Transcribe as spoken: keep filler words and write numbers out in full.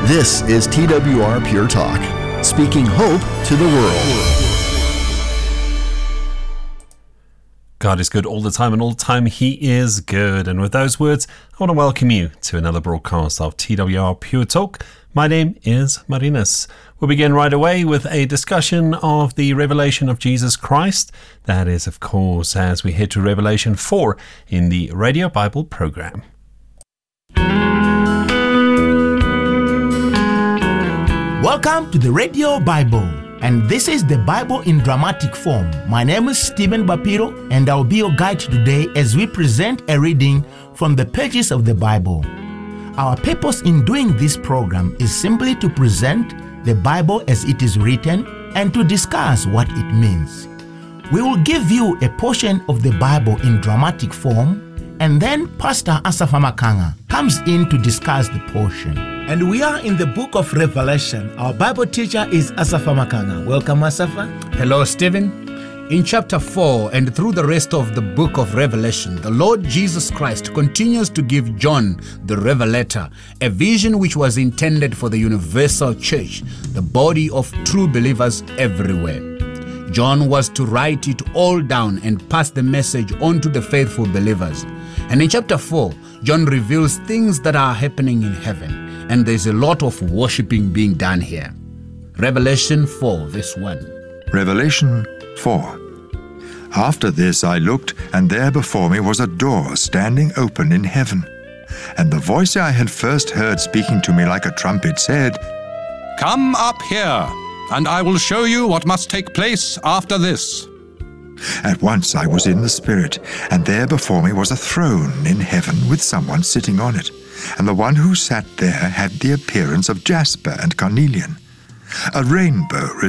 This is T W R Pure Talk, speaking hope to the world. God is good all the time, and all the time He is good. And with those words, I want to welcome you to another broadcast of T W R Pure Talk. My name is Marinus. We'll begin right away with a discussion of the revelation of Jesus Christ. That is, of course, as we head to Revelation four in the Radio Bible program. Welcome to the Radio Bible, and this is the Bible in dramatic form. My name is Stephen Bapiro, and I'll be your guide today as we present a reading from the pages of the Bible. Our purpose in doing this program is simply to present the Bible as it is written and to discuss what it means. We will give you a portion of the Bible in dramatic form, and then Pastor Asafa Makanga comes in to discuss the portion. And we are in the book of Revelation. Our Bible teacher is Asafa Makanga. Welcome, Asafa. Hello, Stephen. In chapter four and through the rest of the book of Revelation, the Lord Jesus Christ continues to give John, the Revelator, a vision which was intended for the universal church, the body of true believers everywhere. John was to write it all down and pass the message on to the faithful believers. And in chapter four, John reveals things that are happening in heaven. And there's a lot of worshiping being done here. Revelation four, verse one. Revelation four. After this I looked, and there before me was a door standing open in heaven. And the voice I had first heard speaking to me like a trumpet said, "Come up here, and I will show you what must take place after this." At once I was in the Spirit, and there before me was a throne in heaven with someone sitting on it. And the one who sat there had the appearance of jasper and carnelian. A rainbow